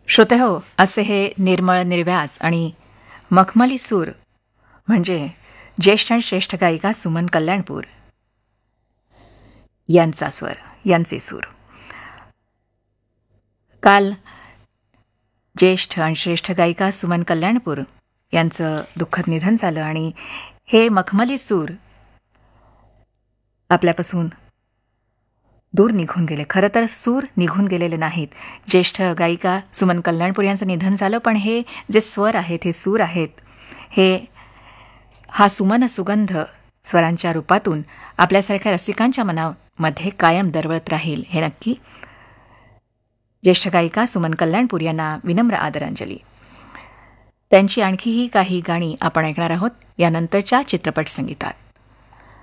श्रोतेहो, असे हे निर्मळ निर्व्याज आणि मखमली सूर म्हणजे ज्येष्ठ आणि श्रेष्ठ गायिका सुमन कल्याणपूर यांचा स्वर, यांचे सूर. काल ज्येष्ठ आणि श्रेष्ठ गायिका सुमन कल्याणपूर यांचं दुःखद निधन झालं आणि हे मखमली सूर आपल्यापासून दूर निघून गेले. खरं तर सूर निघून गेलेले नाहीत. ज्येष्ठ गायिका सुमन कल्याणपूर यांचं निधन झालं, पण हे जे स्वर आहेत, हे सूर आहेत, हा सुमन सुगंध स्वरांच्या रूपातून आपल्यासारख्या रसिकांच्या मनामध्ये कायम दरवळत राहील, हे नक्की. ज्येष्ठ गायिका सुमन कल्याणपूर यांना विनम्र आदरांजली. त्यांची आणखीही काही गाणी आपण ऐकणार आहोत यानंतरच्या चित्रपट संगीतात.